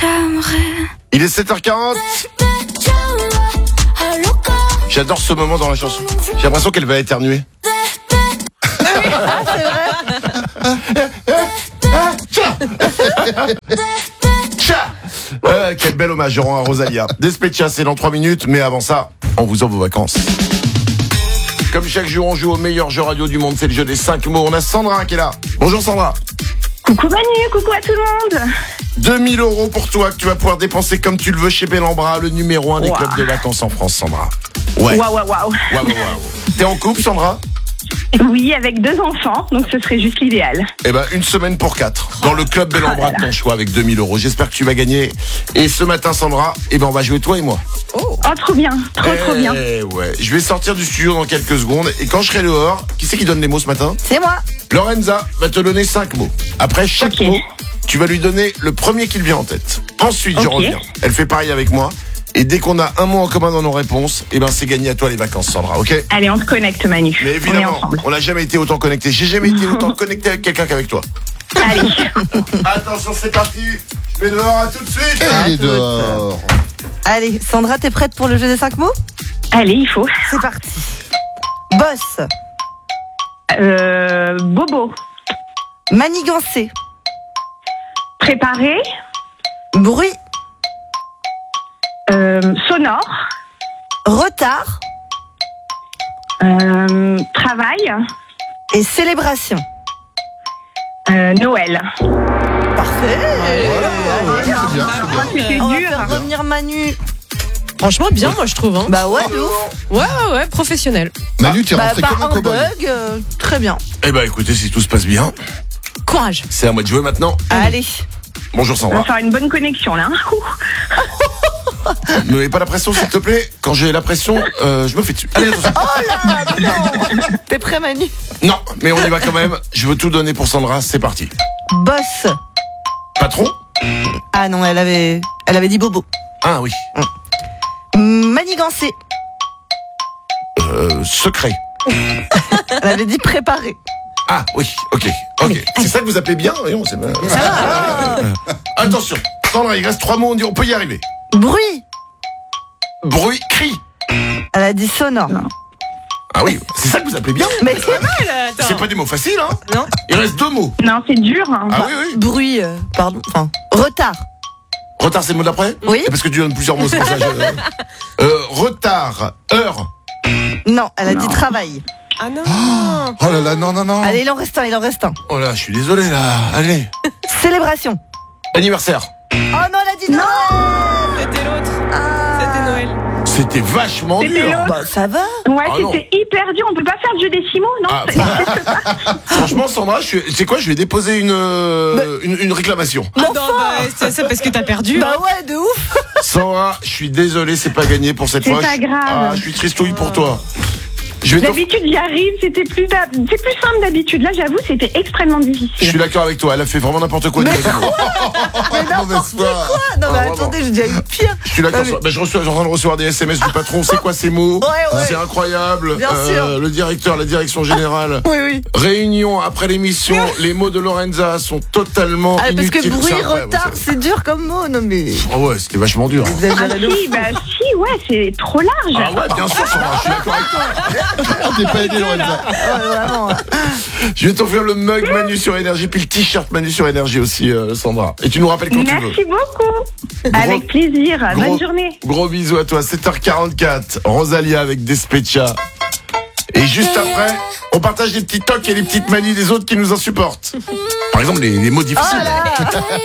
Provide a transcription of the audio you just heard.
Il est 7h40. J'adore ce moment dans la chanson. J'ai l'impression qu'elle va éternuer. Quel bel hommage, je rends à Rosalia. Despecha, c'est dans 3 minutes, mais avant ça, on vous offre vos vacances. Comme chaque jour, on joue au meilleur jeu radio du monde, c'est le jeu des 5 mots. On a Sandra qui est là. Bonjour Sandra. Coucou Manu, coucou à tout le monde. 2000 € pour toi que tu vas pouvoir dépenser comme tu le veux chez Bellambra, le numéro 1 des clubs de vacances en France, Sandra. Ouais. Waouh. T'es en couple, Sandra? Oui, avec 2 enfants, donc ce serait juste l'idéal. Eh ben, une semaine pour 4 dans le club Bellambra de ton choix avec 2000 €. J'espère que tu vas gagner. Et ce matin, Sandra, eh ben, on va jouer toi et moi. Oh, trop bien, trop bien. Ouais. Je vais sortir du studio dans quelques secondes. Et quand je serai dehors, qui c'est qui donne les mots ce matin? C'est moi. Lorenza va te donner 5 mots. Après chaque mot, tu vas lui donner le premier qui te vient en tête. Ensuite, je reviens. Elle fait pareil avec moi. Et dès qu'on a un mot en commun dans nos réponses, eh ben c'est gagné à toi les vacances, Sandra, ok? Allez, on se connecte, Manu. Mais évidemment, on n'a jamais été autant connectés. J'ai jamais été autant connecté avec quelqu'un qu'avec toi. Allez. Attention, c'est parti. Je vais dehors, à tout de suite. Il est dehors. Allez, Sandra, t'es prête pour le jeu des 5 mots? Allez, il faut. C'est parti. Boss. Bobo. Manigancer. Préparé. Bruit. Sonore. Retard. Travail. Et célébration. Noël. Parfait. C'est bien. C'était On va dur. faire revenir Manu. Franchement, bien, moi, je trouve. Hein. Bah ouais, de ouf. Ouais, professionnel. Manu, t'es rentré pas comme un un cow-boy. bug. Très bien. Eh ben écoutez, si tout se passe bien, Courage. c'est à moi de jouer maintenant. Allez. Bonjour On va Sandra. faire une bonne connexion là. Ne mets pas la pression s'il te plaît. Quand j'ai la pression, je me fais dessus. Allez, attention. Non. T'es prêt, Manu? Non, mais on y va quand même. Je veux tout donner pour Sandra, c'est parti. Boss. Patron? Ah non, elle avait dit bobo. Ah oui. Manigancer. Secret. Elle avait dit préparer. Ah oui, ok. C'est ça que vous appelez bien? Voyons, c'est bien. Attention, Sandra, il reste 3 mots, on peut y arriver. Bruit. Bruit, cri. Elle a dit sonore. Ah oui, c'est ça que vous appelez bien? Mais C'est pas des mots faciles, hein? Non. Il reste 2 mots. Non, c'est dur. Ah oui. bruit, pardon. Enfin, retard. Retard, c'est le mot d'après? Oui. Parce que tu donnes plusieurs mots, c'est pour ça. Retard, heure. Non, elle a dit travail. Ah non. Oh là là, non. Allez, il en reste un. Oh là, je suis désolé là. Allez. Célébration. Anniversaire. Oh non, elle a dit non. C'était l'autre. C'était Noël. C'était vachement C'était dur. l'autre. Bah, ça va. Ouais, Ah non. c'était hyper dur. On peut pas faire de jeu des 6 mots, non? Ah, franchement, Sandra, c'est quoi? Je vais déposer une réclamation. Ah non, c'est parce que t'as perdu. Bah ouais, de ouf. Sandra, je suis désolé, c'est pas gagné pour cette C'est fois. pas grave. Ah, je suis tristouille pour toi. Je vais D'habitude, j'y arrive. C'est plus simple d'habitude. Là, j'avoue, c'était extrêmement Je difficile. suis d'accord avec toi, elle a fait vraiment n'importe quoi. Mais Mauvaise foi. Non, mais Ah, attendez, j'ai déjà eu pire. Je suis d'accord. Non, mais- Je suis en train de recevoir des SMS du patron. C'est quoi ces mots? Ouais. C'est incroyable. Bien sûr. Le directeur, la direction générale. Oui. Réunion après l'émission. Les mots de Lorenza sont totalement Ah, parce inutiles. que bruit, C'est incroyable, retard, ça. c'est dur comme mot. Non, mais. Oh ouais, c'était vachement dur. Vous exagérez de ouf. Si, ouais, c'est trop large. Ah ouais, bien sûr, Sandra, je suis d'accord avec toi. T'es pas aidé, Lorenza. Ouais, vraiment. Je vais t'offrir le mug Manu sur Énergie, puis le t-shirt Manu sur Énergie aussi, Sandra. Et tu nous rappelles quand tu veux. Merci beaucoup. Avec plaisir. Bonne journée. Gros bisous à toi. 7h44. Rosalia avec Despecha. Et juste après, on partage les petits tocs et les petites manies des autres qui nous insupportent. Par exemple, les mots difficiles. Oh là